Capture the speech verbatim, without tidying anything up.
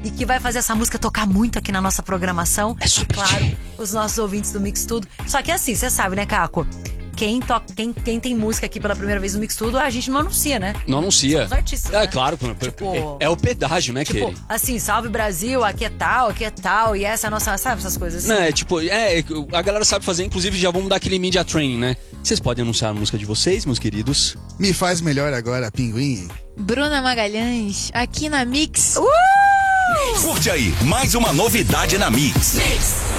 e que vai fazer essa música tocar muito aqui na nossa programação. É sobre claro, ti. os nossos ouvintes do Mix Tudo. Só que assim, você sabe, né, Caco? Quem, toca, quem, quem tem música aqui pela primeira vez no Mix Tudo, a gente não anuncia, né? Não anuncia. São os artistas, É, né? claro. Tipo, é o pedágio, né, Tipo, Kelly? assim, salve Brasil, aqui é tal, aqui é tal, e essa é a nossa, sabe essas coisas assim? Não, é tipo, é, a galera sabe fazer, inclusive já vamos dar aquele media training, né? Vocês podem anunciar a música de vocês, meus queridos. Me faz melhor agora, Pinguim. Bruna Magalhães, aqui na Mix. Uh! Curte aí, mais uma novidade na Mix. Mix.